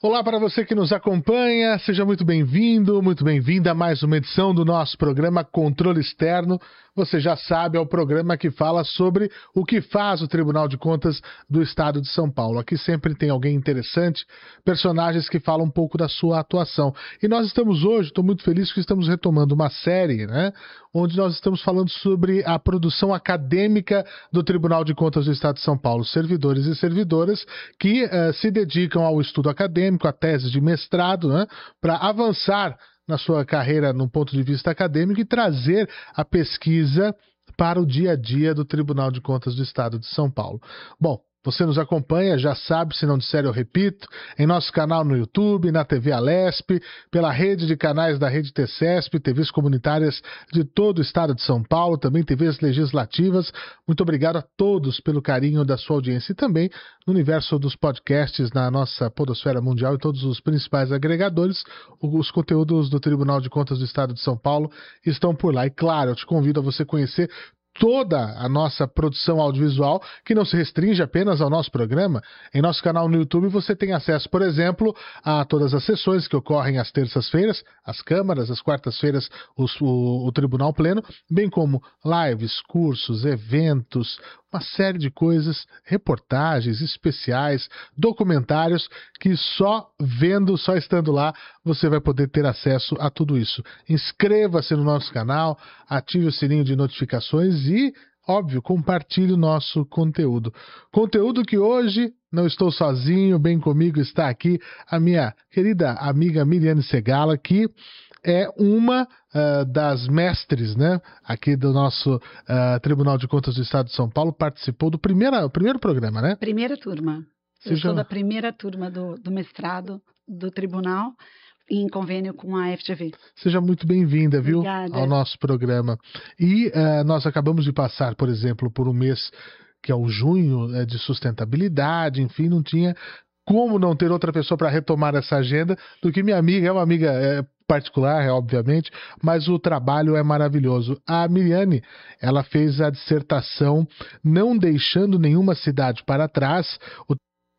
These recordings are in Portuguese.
Olá para você que nos acompanha, seja muito bem-vindo, muito bem-vinda a mais uma edição do nosso programa Controle Externo. Você já sabe, é o programa que fala sobre o que faz o Tribunal de Contas do Estado de São Paulo. Aqui sempre tem alguém interessante, personagens que falam um pouco da sua atuação. E nós estamos hoje, estou muito feliz que estamos retomando uma série, onde nós estamos falando sobre a produção acadêmica do Tribunal de Contas do Estado de São Paulo, servidores e servidoras que se dedicam ao estudo acadêmico, a tese de mestrado, para avançar na sua carreira num ponto de vista acadêmico e trazer a pesquisa para o dia a dia do Tribunal de Contas do Estado de São Paulo. Bom, você nos acompanha, já sabe, se não disser eu repito, em nosso canal no YouTube, na TV Alesp, pela rede de canais da Rede TCESP, TVs comunitárias de todo o Estado de São Paulo, também TVs legislativas. Muito obrigado a todos pelo carinho da sua audiência e também no universo dos podcasts na nossa podosfera mundial e todos os principais agregadores. Os conteúdos do Tribunal de Contas do Estado de São Paulo estão por lá. E claro, eu te convido a você conhecer toda a nossa produção audiovisual, que não se restringe apenas ao nosso programa. Em nosso canal no YouTube você tem acesso, por exemplo, a todas as sessões que ocorrem às terças-feiras, às câmaras, às quartas-feiras o Tribunal Pleno, bem como lives, cursos, eventos, uma série de coisas, reportagens especiais, documentários, que só vendo, só estando lá, você vai poder ter acesso a tudo isso. Inscreva-se no nosso canal, ative o sininho de notificações e, óbvio, compartilhe o nosso conteúdo. Conteúdo que hoje não estou sozinho, bem comigo está aqui a minha querida amiga Miriane Segala, que é uma das mestres, aqui do nosso Tribunal de Contas do Estado de São Paulo, participou do primeiro programa, né? Primeira turma. Eu sou da primeira turma do mestrado do Tribunal, em convênio com a FGV. Seja muito bem-vinda, viu, Obrigada. ao nosso programa. E nós acabamos de passar, por exemplo, por um mês que é o junho, de sustentabilidade, enfim, não tinha como não ter outra pessoa para retomar essa agenda do que minha amiga, é uma amiga particular, obviamente, mas o trabalho é maravilhoso. A Miriane, ela fez a dissertação Não Deixando Nenhuma Cidade para Trás, o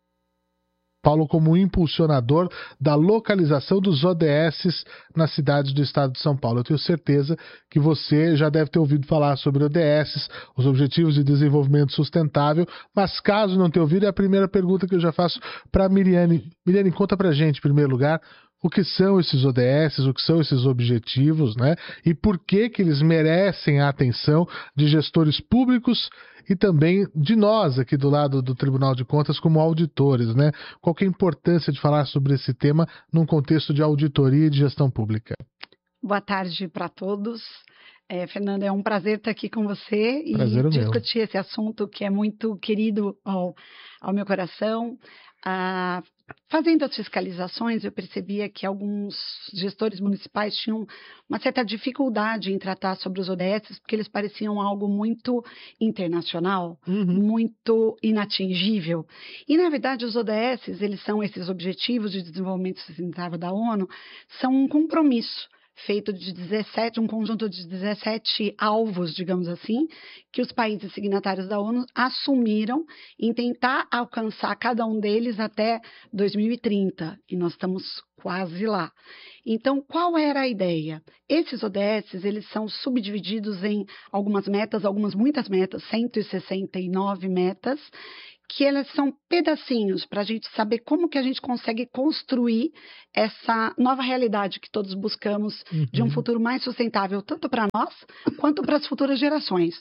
Paulo como impulsionador da localização dos ODS nas cidades do estado de São Paulo. Eu tenho certeza que você já deve ter ouvido falar sobre ODS, os Objetivos de Desenvolvimento Sustentável, mas caso não tenha ouvido, é a primeira pergunta que eu já faço para a Miriane. Miriane, conta para a gente, em primeiro lugar, o que são esses ODS, o que são esses objetivos, e por que eles merecem a atenção de gestores públicos e também de nós aqui do lado do Tribunal de Contas como auditores, Qual que é a importância de falar sobre esse tema num contexto de auditoria e de gestão pública? Boa tarde para todos. Fernando, é um prazer estar aqui com você e discutir esse assunto que é muito querido ao meu coração. Fazendo as fiscalizações, eu percebia que alguns gestores municipais tinham uma certa dificuldade em tratar sobre os ODS, porque eles pareciam algo muito internacional, muito inatingível. E, na verdade, os ODS, eles são esses Objetivos de Desenvolvimento Sustentável da ONU, são um compromisso feito de um conjunto de 17 alvos, digamos assim, que os países signatários da ONU assumiram em tentar alcançar cada um deles até 2030, e nós estamos quase lá. Então, qual era a ideia? Esses ODS, eles são subdivididos em algumas metas, muitas metas, 169 metas, que elas são pedacinhos para a gente saber como que a gente consegue construir essa nova realidade que todos buscamos de um futuro mais sustentável, tanto para nós quanto para as futuras gerações.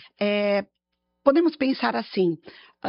Podemos pensar assim,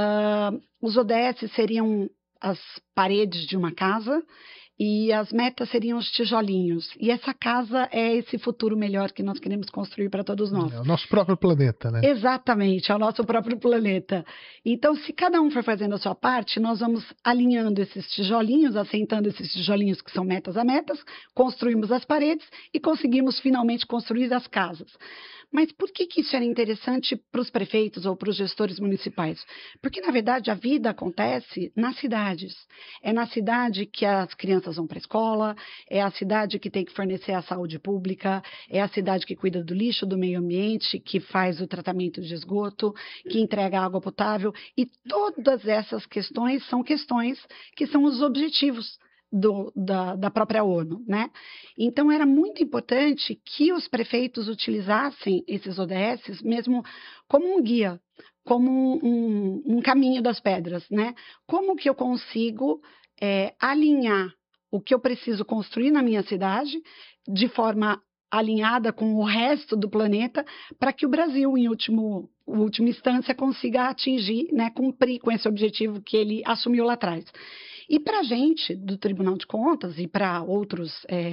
os ODS seriam as paredes de uma casa e as metas seriam os tijolinhos. E essa casa é esse futuro melhor que nós queremos construir para todos nós. É o nosso próprio planeta, né? Exatamente, é o nosso próprio planeta. Então, se cada um for fazendo a sua parte, nós vamos alinhando esses tijolinhos, assentando esses tijolinhos que são metas a metas, construímos as paredes e conseguimos finalmente construir as casas. Mas por que isso era interessante para os prefeitos ou para os gestores municipais? Porque, na verdade, a vida acontece nas cidades. É na cidade que as crianças vão para a escola, é a cidade que tem que fornecer a saúde pública, é a cidade que cuida do lixo, do meio ambiente, que faz o tratamento de esgoto, que entrega água potável. E todas essas questões são os objetivos da própria ONU, né? Então, era muito importante que os prefeitos utilizassem esses ODS mesmo como um guia, como um caminho das pedras, né? Como que eu consigo alinhar o que eu preciso construir na minha cidade de forma alinhada com o resto do planeta, para que o Brasil, em última instância, consiga atingir, né, cumprir com esse objetivo que ele assumiu lá atrás. E para a gente, do Tribunal de Contas, e para outros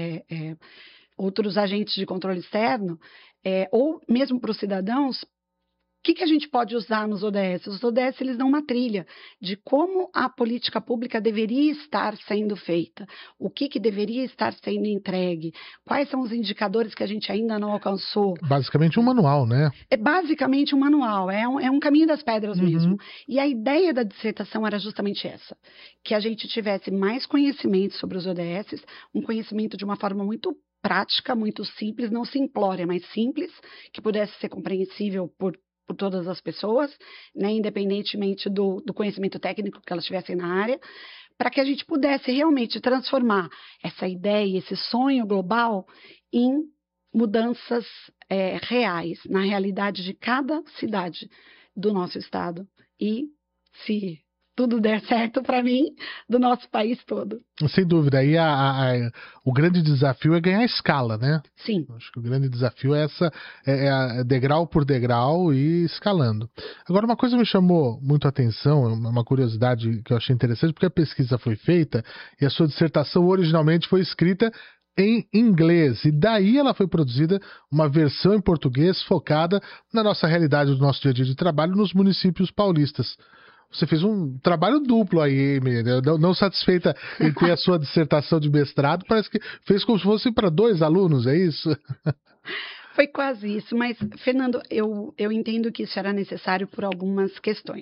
agentes de controle externo, ou mesmo para os cidadãos, o que a gente pode usar nos ODS? Os ODS, eles dão uma trilha de como a política pública deveria estar sendo feita, o que deveria estar sendo entregue, quais são os indicadores que a gente ainda não alcançou. Basicamente um manual, né? É basicamente um manual, é um caminho das pedras mesmo. E a ideia da dissertação era justamente essa, que a gente tivesse mais conhecimento sobre os ODS, um conhecimento de uma forma muito prática, muito simples, não simplória, mas simples, que pudesse ser compreensível por todas as pessoas, né, independentemente do conhecimento técnico que elas tivessem na área, para que a gente pudesse realmente transformar essa ideia, esse sonho global em mudanças reais, na realidade de cada cidade do nosso estado e, se tudo der certo para mim, do nosso país todo. Sem dúvida. Aí o grande desafio é ganhar escala, né? Sim. Acho que o grande desafio é degrau por degrau e escalando. Agora, uma coisa me chamou muito a atenção, uma curiosidade que eu achei interessante, porque a pesquisa foi feita e a sua dissertação originalmente foi escrita em inglês, e daí ela foi produzida uma versão em português focada na nossa realidade do nosso dia a dia de trabalho nos municípios paulistas. Você fez um trabalho duplo aí, não satisfeita em ter a sua dissertação de mestrado, parece que fez como se fosse para 2 alunos, é isso? Foi quase isso, mas, Fernando, eu entendo que isso era necessário por algumas questões.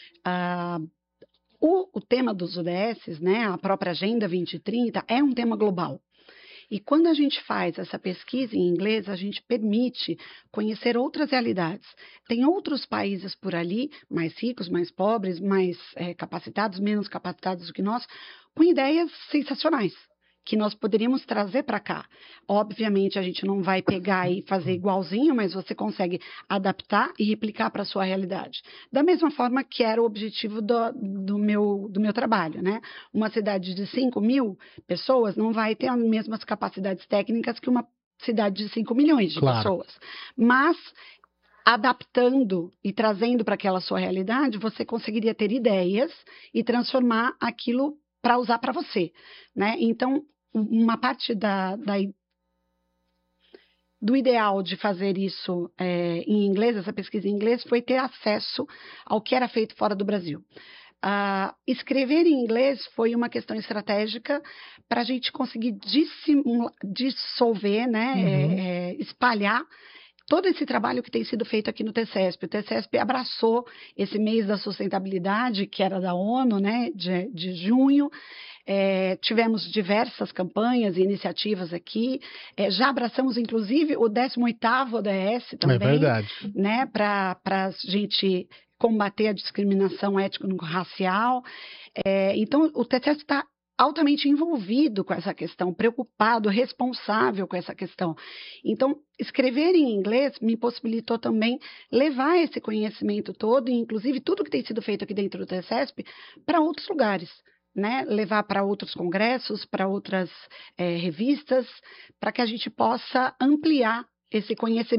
O tema dos ODS, né, a própria Agenda 2030, é um tema global. E quando a gente faz essa pesquisa em inglês, a gente permite conhecer outras realidades. Tem outros países por ali, mais ricos, mais pobres, mais capacitados, menos capacitados do que nós, com ideias sensacionais, que nós poderíamos trazer para cá. Obviamente, a gente não vai pegar e fazer igualzinho, mas você consegue adaptar e replicar para a sua realidade. Da mesma forma que era o objetivo do meu trabalho, né? Uma cidade de 5.000 pessoas não vai ter as mesmas capacidades técnicas que uma cidade de 5 milhões de pessoas. Mas, adaptando e trazendo para aquela sua realidade, você conseguiria ter ideias e transformar aquilo para usar para você, né? Então, uma parte do ideal de fazer isso em inglês, essa pesquisa em inglês, foi ter acesso ao que era feito fora do Brasil. Escrever em inglês foi uma questão estratégica para a gente conseguir dissolver, né, espalhar todo esse trabalho que tem sido feito aqui no TCESP. O TCESP abraçou esse mês da sustentabilidade, que era da ONU, né, de junho. Tivemos diversas campanhas e iniciativas aqui. Já abraçamos, inclusive, o 18º ODS também. É verdade. Né, para a gente combater a discriminação étnico-racial. Então, o TCESP está altamente envolvido com essa questão, preocupado, responsável com essa questão. Então, escrever em inglês me possibilitou também levar esse conhecimento todo, e inclusive tudo que tem sido feito aqui dentro do TCESP, para outros lugares, né? Levar para outros congressos, para outras revistas, para que a gente possa ampliar esse conhecimento